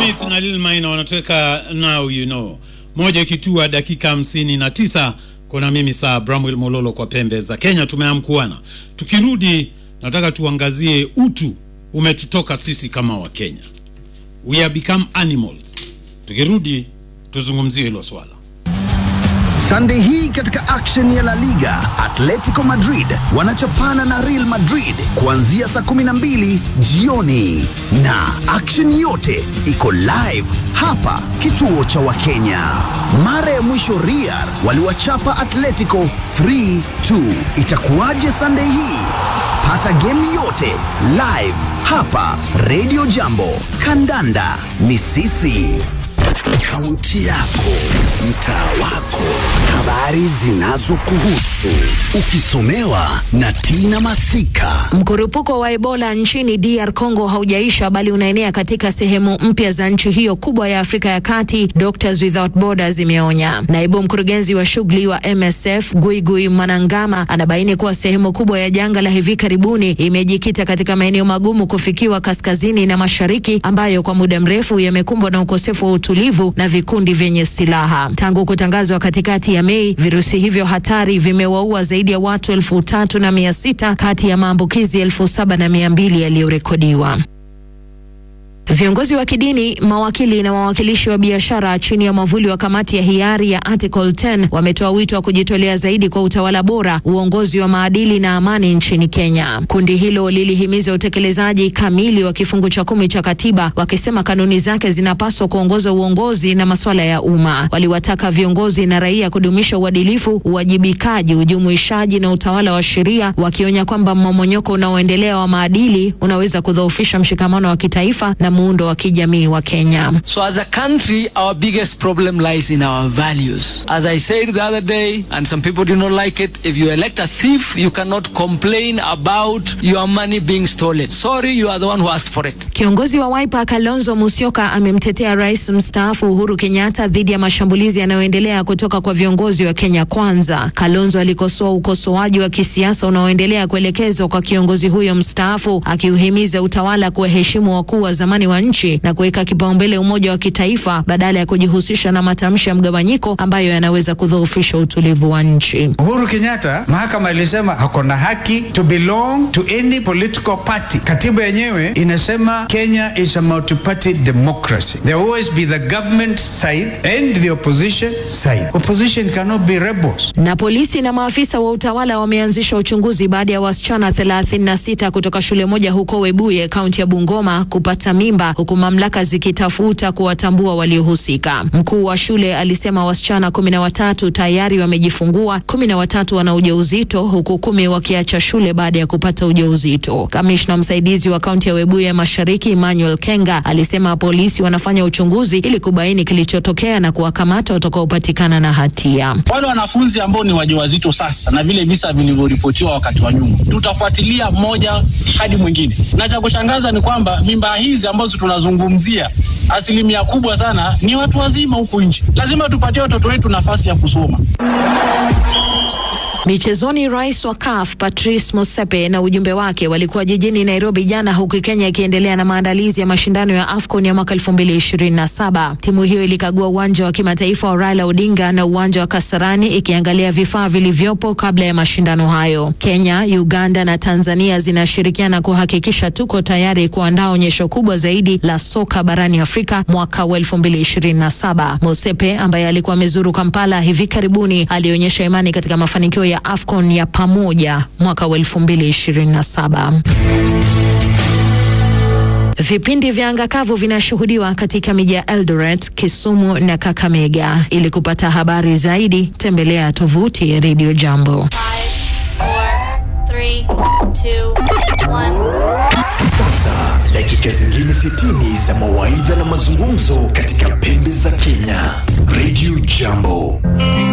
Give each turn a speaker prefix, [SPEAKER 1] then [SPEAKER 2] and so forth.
[SPEAKER 1] Smith na Lil Maina wanateka Now You Know. Moja kitua dakika 59. Kuna mimi saa Bramwell Mololo kwa pembe za Kenya. Tumeamkuana. Tukirudi nataka tuangazie utu umetutoka sisi kama wa Kenya. We have become animals. Tukirudi tuzungumzie hilo swala.
[SPEAKER 2] Sunday hii katika action ya La Liga, Atletico Madrid wanachapana na Real Madrid kuanzia saa 12 jioni. Na action yote iko live hapa kituo cha Wakenya. Mara ya mwisho Real waliwachapa Atletico 3-2. Itakuwaje Sunday hii? Pata game yote live hapa Radio Jambo. Kandanda ni sisi. Kaunti yako, mtaa wako, habari zinazokuhusu, ukisomewa na Tina Masika.
[SPEAKER 3] Mkurupuko wa Ebola nchini DR Congo haujaisha bali unaenea katika sehemu mpya za nchi hiyo kubwa ya Afrika ya Kati, Doctors Without Borders imeonya. Naibu mkurugenzi wa shughuli wa MSF Guigui Manangama anabaini kuwa sehemu kubwa ya janga la hivi karibuni imejikita katika maeneo magumu kufikiwa kaskazini na mashariki, ambayo kwa muda mrefu yamekumbwa na ukosefu wa utulivu na vikundi vyenye silaha. Tangu kutangazwa katikati ya Mei, virusi hivyo hatari vimewaua zaidi ya watu 3,600 kati ya maambukizi 7,200 yaliyorekodiwa. Viongozi wa kidini, mawakili na wawakilishi wa biashara chini ya mwavuli wa kamati ya hiari ya Article 10 wametoa wito wa kujitolea zaidi kwa utawala bora, uongozi wa maadili na amani nchini Kenya. Kundi hilo lilihimiza utekelezaji kamili wa kifungu cha 10 cha katiba, wakisema kanuni zake zinapaswa kuongoza uongozi na masuala ya umma. Waliwataka viongozi na raia kudumisha uadilifu, uwajibikaji, ujumuishaji na utawala wa sheria, wakionya kwamba mmomonyoko unaoendelea wa maadili unaweza kudhoofisha mshikamano wa kitaifa na muundo wa kijamii wa Kenya.
[SPEAKER 4] So as a country, our biggest problem lies in our values. As I said the other day, and some people do not like it, if you elect a thief, you cannot complain about your money being stolen. Sorry, you are the one who asked for it.
[SPEAKER 3] Kiongozi wa Wiper Kalonzo Musyoka amemtetea Rais mstaafu Uhuru Kenyatta dhidi ya mashambulizi yanayoendelea kutoka kwa viongozi wa Kenya Kwanza. Kalonzo alikosoa ukosoaji wa kisiasa unaoendelea kuelekezwa kwa kiongozi huyo mstaafu, akiuhimiza utawala kuheshimu wakuu wa zamani wa nchi na kuweka kipaumbele umoja wa kitaifa badala ya kujihusisha na matamshi ya mgawanyiko ambayo yanaweza kudhoofisha utulivu wa nchi.
[SPEAKER 5] Uhuru Kenyatta, mahakama ilisema hakuna haki to belong to any political party. Katiba yenyewe inasema Kenya is a multi-party democracy. There will always be the government side and the opposition side. Opposition cannot be rebels.
[SPEAKER 3] Na polisi na maafisa wa utawala wameanzisha uchunguzi baada ya wasichana 36 kutoka shule moja huko Webuye, kaunti ya Bungoma kupata mimba, huku mamlaka zikitafuta kuwatambua waliohusika. Mkuu wa shule alisema wasichana 13 tayari wamejifungua, 13 wana ujauzito, huku 10 wakiacha shule baada ya kupata ujauzito. Kamishna msaidizi wa kaunti ya Webuye Mashariki Emmanuel Kenga alisema polisi wanafanya uchunguzi ili kubaini kilichotokea na kuwakamata watakaopatikana na hatia.
[SPEAKER 6] Wale wanafunzi ambao ni wajawazito sasa na vile visa vilivyoripotiwa wakati wa nyuma, tutafuatilia mmoja hadi mwingine. Na cha kushangaza ni kwamba mimba hizi ambazo tunazungumzia, asilimia kubwa sana ni watu wazima huku nje. Lazima tupatie watoto wetu nafasi ya kusoma.
[SPEAKER 3] Michezoni, rais wa CAF Patrice Motsepe na ujumbe wake walikuwa jijini Nairobi jana, huku Kenya ikiendelea na maandalizi ya mashindano ya AFCON ya mwaka 2027. Timu hiyo ilikagua uwanja wa kimataifa wa Raila Odinga na uwanja wa Kasarani, ikiangalia vifaa vilivyopo kabla ya mashindano hayo. Kenya, Uganda na Tanzania zinashirikiana kuhakikisha tuko tayari kuandaa onyesho kubwa zaidi la soka barani Afrika mwaka 2027. Motsepe ambaye alikuwa amezuru Kampala hivi karibuni alionyesha imani katika mafanikio ya AFCON ya pamoja mwaka 2027. Vipindi vya angakavu vinashuhudiwa katika miji ya Eldoret, Kisumu na Kakamega. Ili kupata habari zaidi, tembelea tovuti ya Radio Jambo.
[SPEAKER 7] 5, 4, 3, 2, 1.
[SPEAKER 8] Sasa dakika zingine 60 za mawaidha na mazungumzo katika pembe za Kenya. Radio Jambo.